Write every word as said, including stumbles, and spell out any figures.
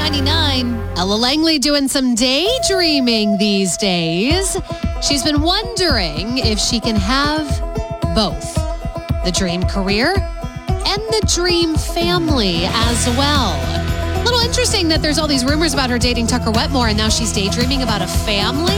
ninety-nine. Ella Langley doing some daydreaming these days. She's been wondering if she can have both the dream career and the dream family as well. A little interesting that there's all these rumors about her dating Tucker Wetmore and now she's daydreaming about a family.